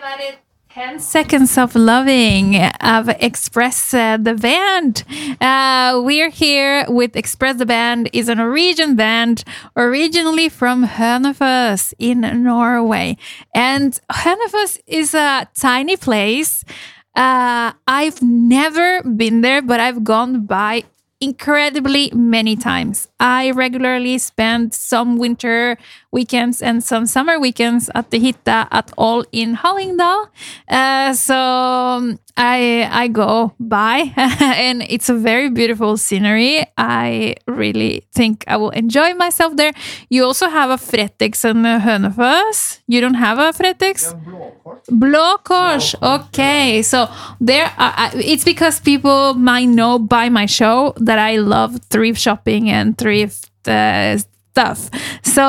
everybody. 10 Seconds of Loving of Express the Band. We are here with Express the Band. Is a Norwegian band originally from Hønefoss in Norway. And Hønefoss is a tiny place. I've never been there, but I've gone by incredibly many times. I regularly spend some winter weekends and some summer weekends at the hytta at All in Hallingdal. So I go by and it's a very beautiful scenery. I really think I will enjoy myself there. You also have a Fretex and Hønefoss. You don't have a Fretex? Blå Kors. Okay, so there are, it's because people might know by my show that I love thrift shopping and thrift stuff. So